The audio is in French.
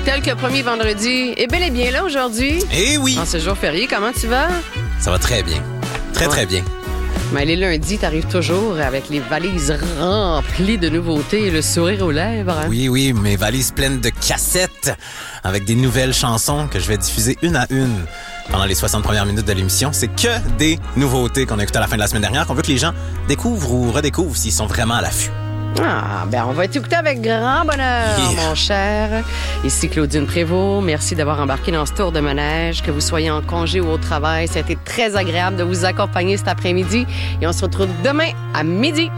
tel que promis vendredi, est bel et bien là aujourd'hui. Eh oui! En ce jour férié, comment tu vas? Ça va très bien. Très bien. Mais les lundis, t'arrives toujours avec les valises remplies de nouveautés et le sourire aux lèvres. Hein? Oui, mes valises pleines de cassettes avec des nouvelles chansons que je vais diffuser une à une pendant les 60 premières minutes de l'émission. C'est que des nouveautés qu'on a écoutées à la fin de la semaine dernière, qu'on veut que les gens découvrent ou redécouvrent s'ils sont vraiment à l'affût. Ah, ben on va t'écouter avec grand bonheur, mon cher. Ici Claudine Prévost. Merci d'avoir embarqué dans ce tour de manège. Que vous soyez en congé ou au travail, ça a été très agréable de vous accompagner cet après-midi. Et on se retrouve demain à midi.